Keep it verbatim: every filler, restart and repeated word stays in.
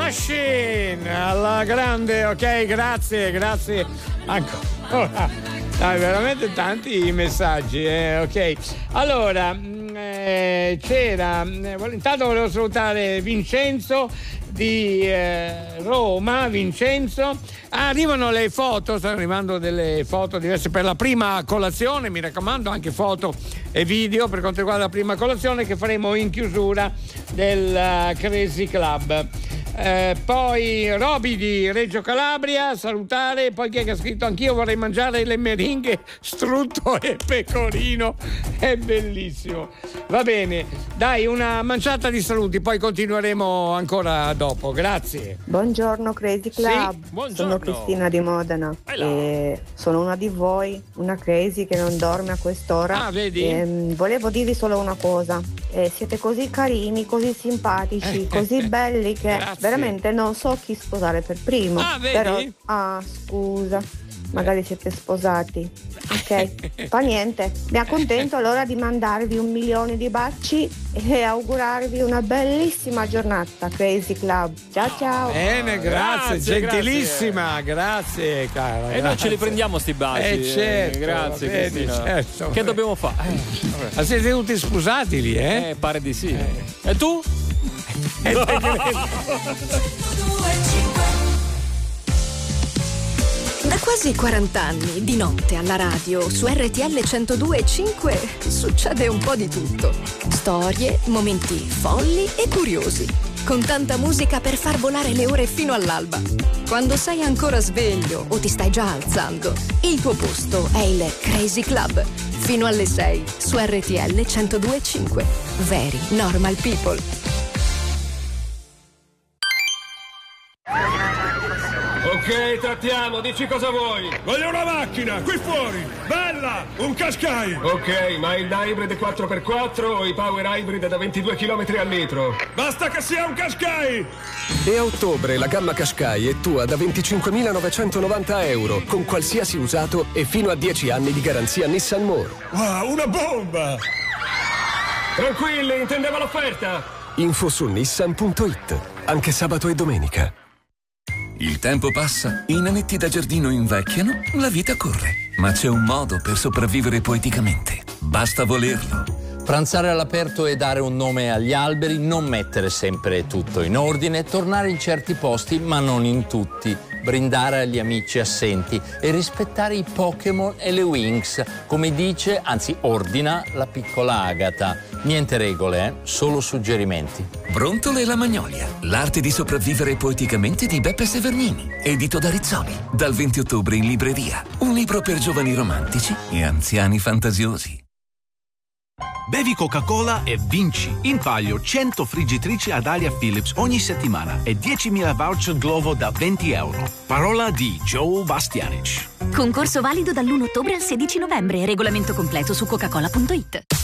Machine alla grande, ok, grazie, grazie ancora. Dai, veramente tanti messaggi, eh? Ok. Allora, eh, c'era, eh, intanto volevo salutare Vincenzo di eh, Roma. Vincenzo, arrivano le foto, stanno arrivando delle foto diverse per la prima colazione, mi raccomando, anche foto e video per quanto riguarda la prima colazione che faremo in chiusura del uh, Crazy Club. Eh, poi Roby di Reggio Calabria, salutare. Poi chi è che ha scritto: anch'io vorrei mangiare le meringhe, strutto e pecorino, è bellissimo. Va bene, dai, una manciata di saluti, poi continueremo ancora dopo. Grazie. Buongiorno Crazy Club, sì, buongiorno. Sono Cristina di Modena e sono una di voi, una crazy che non dorme a quest'ora. Ah, vedi? E, um, volevo dirvi solo una cosa, eh, siete così carini, così simpatici, così belli che Grazie. veramente non so chi sposare per primo. Ah, vedi? Però, ah, scusa, magari siete sposati. Ok, fa niente. Mi accontento allora di mandarvi un milione di baci e augurarvi una bellissima giornata, Crazy Club. Ciao ciao. Bene, grazie, Grazie, gentilissima, grazie, grazie cara. E grazie. noi ce li prendiamo sti baci. Eh, certo, grazie, vedi, Cristina. certo. Che dobbiamo fare? Eh, Ma siete tutti sposati lì, eh? eh, pare di sì. E tu? Eh, te credo. Da quasi quaranta anni, di notte alla radio, su R T L centodue e cinque, succede un po' di tutto. Storie, momenti folli e curiosi. Con tanta musica per far volare le ore fino all'alba. Quando sei ancora sveglio o ti stai già alzando, il tuo posto è il Crazy Club. Fino alle sei, su R T L centodue e cinque. Very Normal People. Ok, trattiamo, dici cosa vuoi. Voglio una macchina, qui fuori, bella, un Qashqai. Ok, ma il hybrid quattro per quattro o i power hybrid da ventidue chilometri al litro? Basta che sia un Qashqai. E a ottobre la gamma Qashqai è tua da venticinquemilanovecentonovanta euro, con qualsiasi usato e fino a dieci anni di garanzia Nissan More. Wow, una bomba. Tranquilli, intendevo l'offerta. Info su nissan punto it, anche sabato e domenica. Il tempo passa, i nanetti da giardino invecchiano, la vita corre. Ma c'è un modo per sopravvivere poeticamente. Basta volerlo. Pranzare all'aperto e dare un nome agli alberi, non mettere sempre tutto in ordine, tornare in certi posti ma non in tutti, brindare agli amici assenti e rispettare i Pokémon e le Winx, come dice, anzi ordina la piccola Agata. Niente regole, eh? Solo suggerimenti. Brontole e la Magnolia, l'arte di sopravvivere poeticamente di Beppe Severnini, edito da Rizzoli, dal venti ottobre in libreria. Un libro per giovani romantici e anziani fantasiosi. Bevi Coca-Cola e vinci in palio cento friggitrici ad aria Philips ogni settimana e diecimila voucher Glovo da venti euro. Parola di Joe Bastianic. Concorso valido dall'primo ottobre al sedici novembre. Regolamento completo su coca cola punto it.